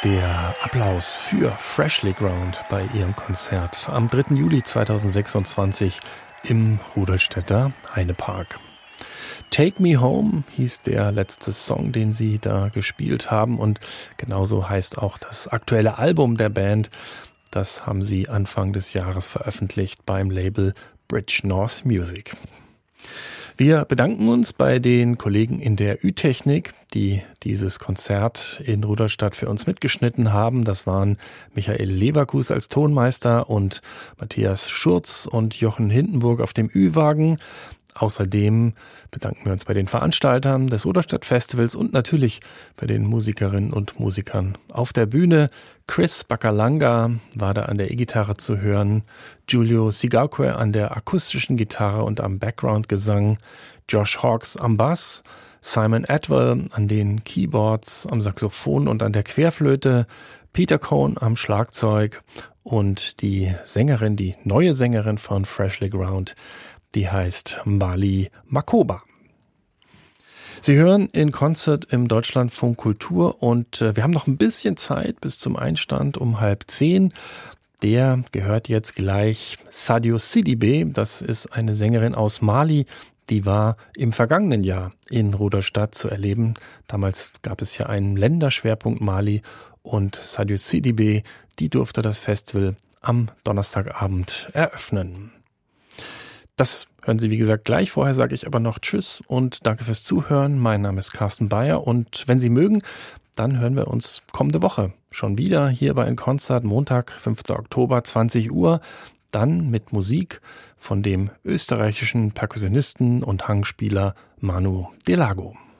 Der Applaus für Freshly Ground bei ihrem Konzert am 3. Juli 2026 im Rudolstädter Heinepark. Take Me Home hieß der letzte Song, den sie da gespielt haben, und genauso heißt auch das aktuelle Album der Band. Das haben sie Anfang des Jahres veröffentlicht beim Label Bridge North Music. Wir bedanken uns bei den Kollegen in der Ü-Technik, die dieses Konzert in Rudolstadt für uns mitgeschnitten haben. Das waren Michael Leverkus als Tonmeister und Matthias Schurz und Jochen Hindenburg auf dem Ü-Wagen. Außerdem bedanken wir uns bei den Veranstaltern des Rudolstadt Festivals und natürlich bei den Musikerinnen und Musikern auf der Bühne. Chris Bakalanga war da an der E-Gitarre zu hören, Giulio Sigauque an der akustischen Gitarre und am Background-Gesang, Josh Hawkes am Bass, Simon Atwell an den Keyboards, am Saxophon und an der Querflöte, Peter Cohn am Schlagzeug und die Sängerin, die neue Sängerin von Freshly Ground, die heißt Mbali Makoba. Sie hören in Konzert im Deutschlandfunk Kultur und wir haben noch ein bisschen Zeit bis zum Einstand um 9:30. Der gehört jetzt gleich Sadio Sidibé. Das ist eine Sängerin aus Mali. Die war im vergangenen Jahr in Rudolstadt zu erleben. Damals gab es ja einen Länderschwerpunkt Mali und Sadio Sidibé, die durfte das Festival am Donnerstagabend eröffnen. Das hören Sie, wie gesagt, gleich. Vorher sage ich aber noch Tschüss und danke fürs Zuhören. Mein Name ist Carsten Bayer und wenn Sie mögen, dann hören wir uns kommende Woche schon wieder hier bei In Konzert, Montag, 5. Oktober, 20 Uhr. Dann mit Musik von dem österreichischen Perkussionisten und Hangspieler Manu Delago.